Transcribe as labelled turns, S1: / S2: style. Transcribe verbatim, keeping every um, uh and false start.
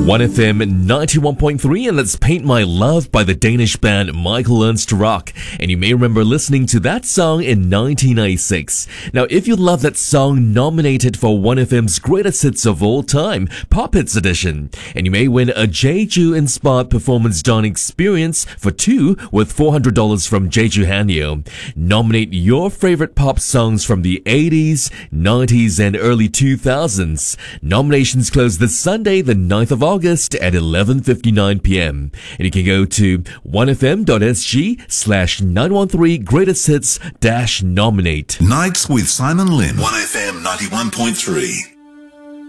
S1: one F M ninety-one point three, and that's Paint My Love by the Danish band Michael Ernst Rock. And you may remember listening to that song in nineteen ninety-six. Now, if you love that song, nominated for one F M's Greatest Hits of All Time, Pop Hits Edition. And you may win a Jeju-inspired performance done experience for two with four hundred dollars from Jeju Hanyo. Nominate your favorite pop songs from the eighties, nineties, and early two thousands. Nominations close this Sunday, the ninth of August at eleven fifty-nine p.m. And you can go to one f m dot s g slash nine one three greatest hits dash nominate.
S2: Nights with Simon Lim. one F M ninety-one point three.